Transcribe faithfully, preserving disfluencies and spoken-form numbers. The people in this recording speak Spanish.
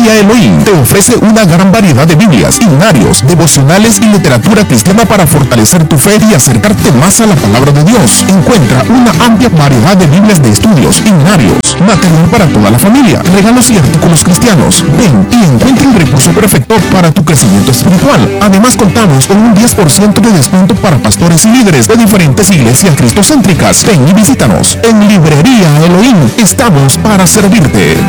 Librería Elohim te ofrece una gran variedad de Biblias, himnarios, devocionales y literatura cristiana para fortalecer tu fe y acercarte más a la palabra de Dios. Encuentra una amplia variedad de Biblias de estudios, himnarios, material para toda la familia, regalos y artículos cristianos. Ven y encuentra el recurso perfecto para tu crecimiento espiritual. Además, contamos con un diez por ciento de descuento para pastores y líderes de diferentes iglesias cristocéntricas. Ven y visítanos. En Librería Elohim estamos para servirte.